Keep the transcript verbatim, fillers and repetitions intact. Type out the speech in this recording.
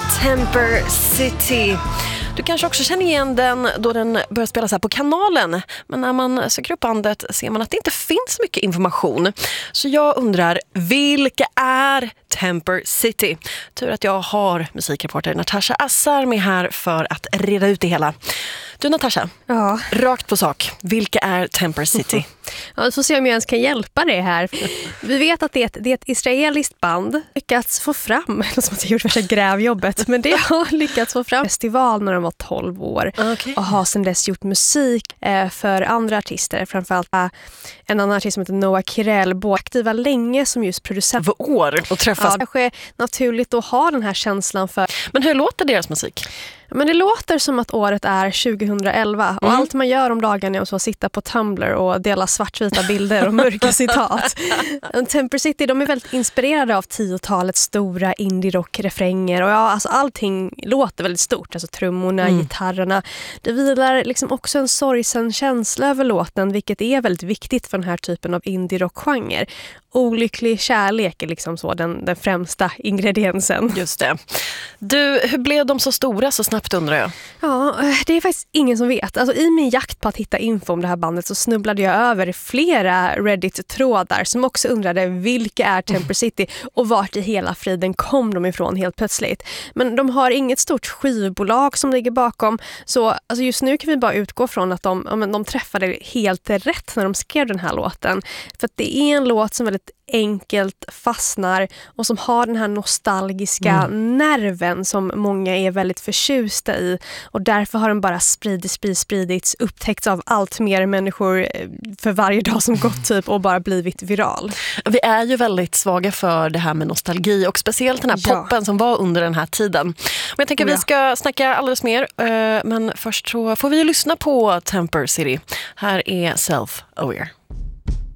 Temper City. Du kanske också känner igen den då den börjar spelas här på kanalen. Men när man söker upp bandet ser man att det inte finns mycket information. Så jag undrar, vilka är Temper City? Tur att jag har musikreporter Natasha Assar med här för att reda ut det hela. Du Natasha, ja. Rakt på sak. Vilka är Temper City? Ja, vi får se om jag ens kan hjälpa dig här. Vi vet att det är ett, det är ett israeliskt band. Lyckats få fram, eller som att jag gjort värsta grävjobbet, men det har lyckats få fram festival när de var tolv år. Okay. Och har sedan dess gjort musik eh, för andra artister. Framförallt eh, en annan artist som heter Noah Kirel. Båda aktiva länge som just producent. För år och träffas. Ja, kanske naturligt att ha den här känslan för. Men hur låter deras musik? Men det låter som att året är tjugohundraelva och mm. allt man gör om dagen är att sitta på Tumblr och dela svartvita bilder och mörka citat. Temper City, de är väldigt inspirerade av tiotalets stora indie-rock-refränger och ja, alltså allting låter väldigt stort, alltså trummorna, mm. gitarrerna. Det vilar liksom också en sorgsen känsla över låten, vilket är väldigt viktigt för den här typen av indie-rock-genre. Olycklig kärlek är liksom så den, den främsta ingrediensen. Just det. Du, hur blev de så stora så snabbt undrar jag? Ja, det är faktiskt ingen som vet. Alltså, i min jakt på att hitta info om det här bandet så snubblade jag över flera Reddit-trådar som också undrade vilka är Temper City och vart i hela friden kom de ifrån helt plötsligt. Men de har inget stort skivbolag som ligger bakom, så alltså, just nu kan vi bara utgå från att de, ja, men de träffade helt rätt när de skrev den här låten. För att det är en låt som väldigt enkelt fastnar och som har den här nostalgiska mm. nerven som många är väldigt förtjusta i, och därför har den bara spridits, spridits, spridits upptäckts av allt mer människor för varje dag som gått typ och bara blivit viral. Vi är ju väldigt svaga för det här med nostalgi och speciellt den här ja. poppen som var under den här tiden. Men jag tänker att ja. vi ska snacka alldeles mer, men först så får vi ju lyssna på Temper City. Här är Self Aware.